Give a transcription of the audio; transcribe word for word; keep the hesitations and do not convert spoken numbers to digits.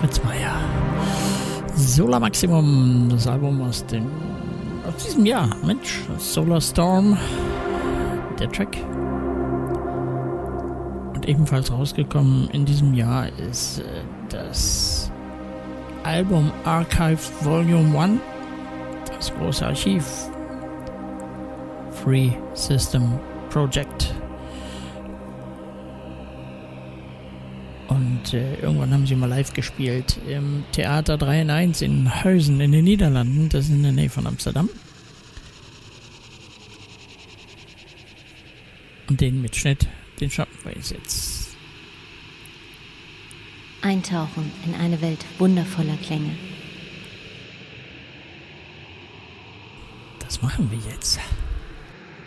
Fritz Meier. Solar Maximum, das Album aus dem aus diesem Jahr. Mensch, Solar Storm, der Track. Und ebenfalls rausgekommen in diesem Jahr ist äh, das Album Archive Volume eins, das große Archiv. Free System Project. Und äh, irgendwann haben sie mal live gespielt im Theater drei in eins in Huizen in den Niederlanden. Das ist in der Nähe von Amsterdam. Und den Mitschnitt, den schaffen wir jetzt. Eintauchen in eine Welt wundervoller Klänge. Das machen wir jetzt.